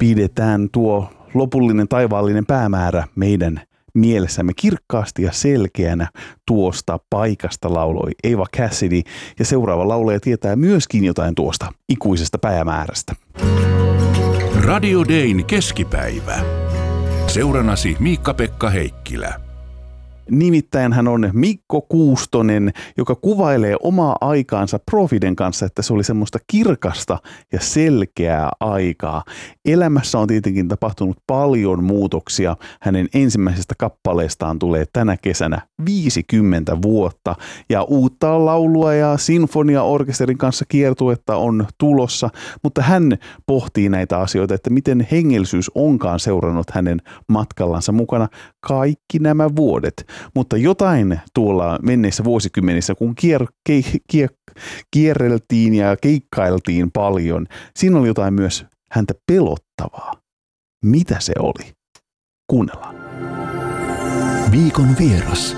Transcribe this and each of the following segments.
pidetään tuo lopullinen taivaallinen päämäärä meidän mielessämme kirkkaasti ja selkeänä. Tuosta paikasta lauloi Eva Cassidy, ja seuraava laulaja tietää myöskin jotain tuosta ikuisesta päämäärästä. Radio Dayn keskipäivä. Seuranasi Miikka-Pekka Heikkilä. Nimittäin hän on Mikko Kuustonen, joka kuvailee omaa aikaansa Profiden kanssa, että se oli semmoista kirkasta ja selkeää aikaa. Elämässä on tietenkin tapahtunut paljon muutoksia. Hänen ensimmäisestä kappaleestaan tulee tänä kesänä 50 vuotta ja uutta laulua ja sinfoniaorkesterin kanssa kiertuetta on tulossa, mutta hän pohtii näitä asioita, että miten hengellisyys onkaan seurannut hänen matkallansa mukana kaikki nämä vuodet. Mutta jotain tuolla menneissä vuosikymmenissä, kun kierreltiin ja keikkailtiin paljon, siinä oli jotain myös häntä pelottavaa. Mitä se oli? Kuunnellaan. Viikon vieras.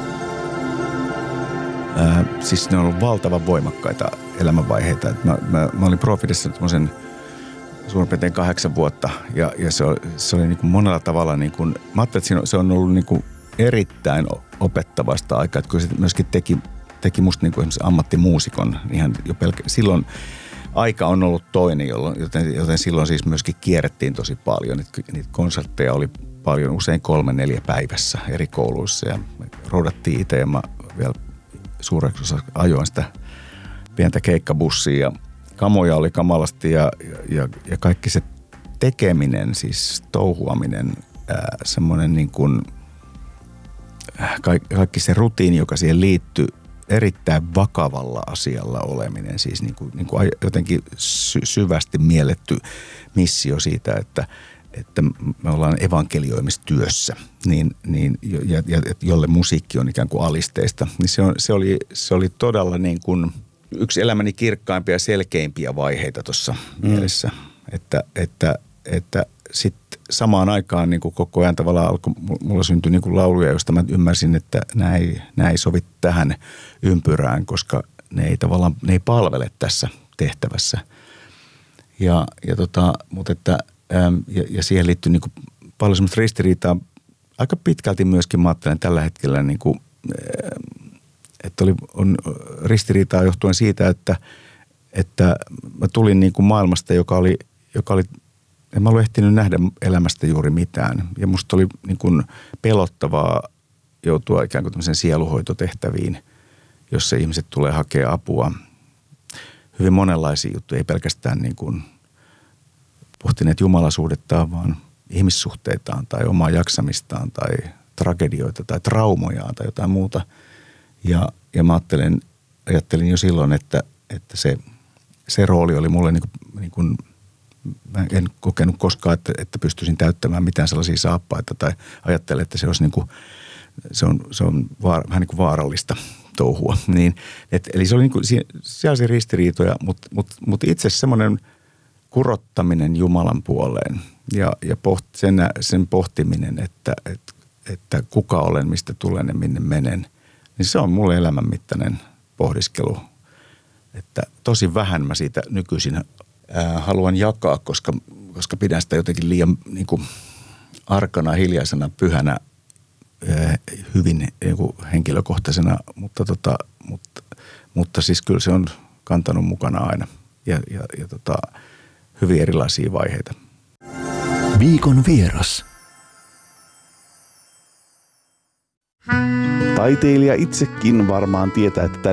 Siis ne on ollut valtavan voimakkaita elämänvaiheita. Mä olin Profidessa semmoisen suurin piirtein 8 vuotta ja se oli niin kuin monella tavalla, niin kuin, mä ajattelin, että se on ollut niin kuin erittäin opettavaista aikaa, että kun se myöskin teki musta niin kuin esimerkiksi ammattimuusikon, ihan jo silloin aika on ollut toinen, joten silloin siis myöskin kierrettiin tosi paljon. Niitä konsertteja oli paljon, usein 3-4 päivässä eri kouluissa ja me roudattiin itse ja mä vielä suureksi osaksi ajoin sitä pientä keikkabussia ja kamoja oli kamalasti ja kaikki se tekeminen, siis touhuaminen, semmoinen niin kuin kaikki se rutiini, joka siihen liittyy, erittäin vakavalla asialla oleminen, siis niin kuin jotenkin syvästi mielletty missio siitä, että me ollaan evankelioimistyössä, jolle musiikki on ikään kuin alisteista, niin se oli todella niin kuin yksi elämäni kirkkaimpia ja selkeimpiä vaiheita tuossa mielessä, että sitten samaan aikaan niin kuin koko ajan tavallaan mulla syntyi niin kuin lauluja, joista mä ymmärsin, että nämä ei sovi tähän ympyrään, koska ne ei palvele tässä tehtävässä. Ja siihen liittyy niin kuin paljon semmoista ristiriitaa. Aika pitkälti myöskin mä ajattelen tällä hetkellä, niin kuin, että on ristiriitaa johtuen siitä, että mä tulin niin kuin maailmasta, joka oli en mä ollut ehtinyt nähdä elämästä juuri mitään. Ja musta oli niin kuin pelottavaa joutua ikään kuin tämmöisen sieluhoitotehtäviin, jossa ihmiset tulee hakea apua. Hyvin monenlaisia juttuja, ei pelkästään niin kuin pohtineet jumalasuhdettaan, vaan ihmissuhteitaan tai omaa jaksamistaan tai tragedioita tai traumojaan tai jotain muuta. Ja mä ajattelin jo silloin, että se rooli oli mulle niin kuin mä en kokenut koskaan, että pystyisin täyttämään mitään sellaisia saappaita tai ajattelen, että se olisi niin kuin, se on vähän niin kuin vaarallista touhua. Eli se oli niin kuin sellaisia ristiriitoja, mutta itse semmoinen kurottaminen Jumalan puoleen ja sen pohtiminen, että kuka olen, mistä tulen ja minne menen, niin se on mulle elämänmittainen pohdiskelu. Että tosi vähän mä siitä nykyisin haluan jakaa, koska pidän sitä jotenkin liian niin kuin arkana, hiljaisena, pyhänä, hyvin niin kuin henkilökohtaisena, mutta siis kyllä se on kantanut mukana aina ja hyvin erilaisia vaiheita. Viikon vieras. Taiteilija itsekin varmaan tietää, että